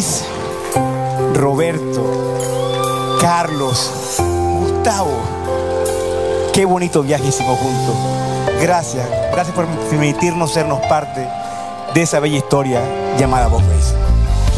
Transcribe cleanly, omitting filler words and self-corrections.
Luis, Roberto, Carlos, Gustavo. Qué bonito viaje hicimos juntos. Gracias por permitirnos sernos parte de esa bella historia llamada Bob Race.